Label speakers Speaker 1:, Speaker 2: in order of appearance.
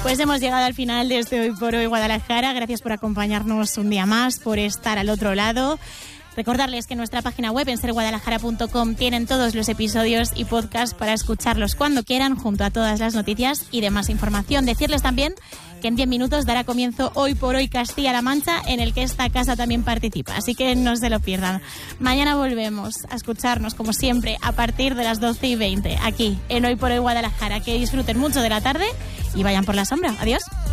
Speaker 1: Pues hemos llegado al final de este Hoy por Hoy Guadalajara. Gracias por acompañarnos un día más, por estar al otro lado. Recordarles que en nuestra página web, en serguadalajara.com, tienen todos los episodios y podcasts para escucharlos cuando quieran, junto a todas las noticias y demás información. Decirles también que en 10 minutos dará comienzo Hoy por Hoy Castilla-La Mancha, en el que esta casa también participa, así que no se lo pierdan. Mañana volvemos a escucharnos, como siempre, a partir de las 12:20, aquí en Hoy por Hoy Guadalajara. Que disfruten mucho de la tarde y vayan por la sombra. Adiós.